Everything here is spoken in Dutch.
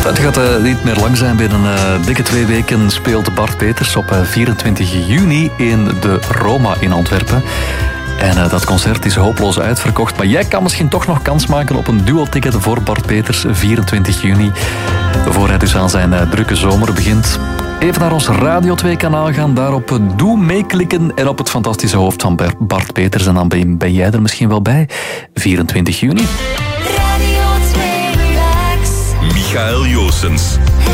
Het gaat niet meer lang zijn. Binnen dikke 2 weken speelt Bart Peters op 24 juni in de Roma in Antwerpen. En dat concert is hopeloos uitverkocht. Maar jij kan misschien toch nog kans maken op een duo-ticket voor Bart Peters 24 juni. Voor hij dus aan zijn drukke zomer begint. Even naar ons Radio 2-kanaal gaan. Daarop doe meeklikken en op het fantastische hoofd van Bart Peters. En dan ben jij er misschien wel bij. 24 juni. Radio 2 Relax. Michael Joossens.